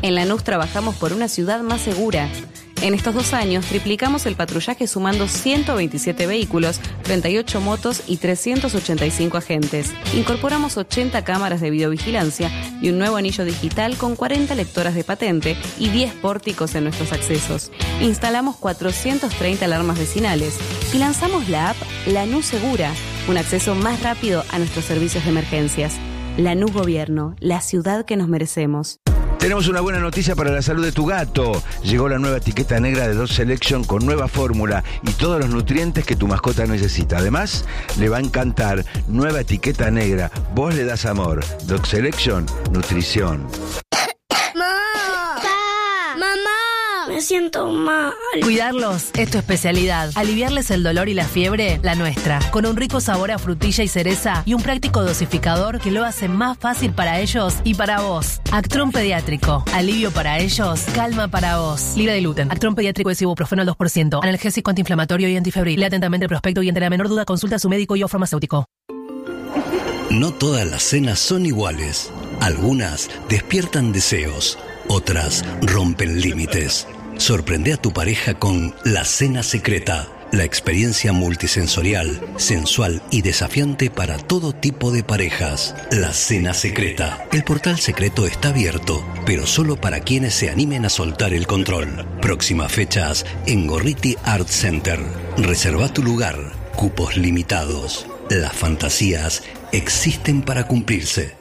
En Lanús trabajamos por una ciudad más segura. En estos 2 años triplicamos el patrullaje sumando 127 vehículos, 38 motos y 385 agentes. Incorporamos 80 cámaras de videovigilancia y un nuevo anillo digital con 40 lectoras de patente y 10 pórticos en nuestros accesos. Instalamos 430 alarmas vecinales y lanzamos la app Lanús Segura, un acceso más rápido a nuestros servicios de emergencias. Lanús Gobierno, la ciudad que nos merecemos. Tenemos una buena noticia para la salud de tu gato. Llegó la nueva etiqueta negra de Dog Selection con nueva fórmula y todos los nutrientes que tu mascota necesita. Además, le va a encantar. Nueva etiqueta negra. Vos le das amor. Dog Selection, nutrición. Me siento mal. Cuidarlos es tu especialidad. Aliviarles el dolor y la fiebre, la nuestra. Con un rico sabor a frutilla y cereza y un práctico dosificador que lo hace más fácil para ellos y para vos. Actron Pediátrico. Alivio para ellos, calma para vos. Libre de gluten. Actron Pediátrico es ibuprofeno al 2%. Analgésico, antiinflamatorio y antifebril. Lea atentamente el prospecto y ante la menor duda consulta a su médico y o farmacéutico. No todas las cenas son iguales. Algunas despiertan deseos. Otras rompen límites. Sorprende a tu pareja con La Cena Secreta, la experiencia multisensorial, sensual y desafiante para todo tipo de parejas. La Cena Secreta. El portal secreto está abierto, pero solo para quienes se animen a soltar el control. Próximas fechas en Gorriti Art Center. Reserva tu lugar. Cupos limitados. Las fantasías existen para cumplirse.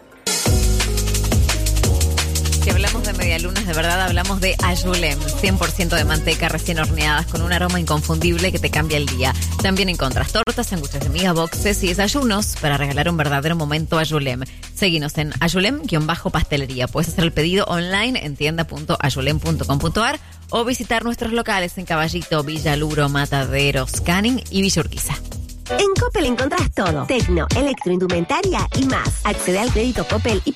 Si hablamos de medialunas, de verdad hablamos de Ayulem, 100% de manteca recién horneadas con un aroma inconfundible que te cambia el día. También encontrás tortas, sándwiches de miga, boxes y desayunos para regalar un verdadero momento Ayulem. Seguinos en Ayulem-pastelería. Puedes hacer el pedido online en tienda.ayulem.com.ar o visitar nuestros locales en Caballito, Villa Luro, Mataderos, Canning y Villa Urquiza. En Coppel encontrás todo. Tecno, electroindumentaria y más. Accede al crédito Coppel y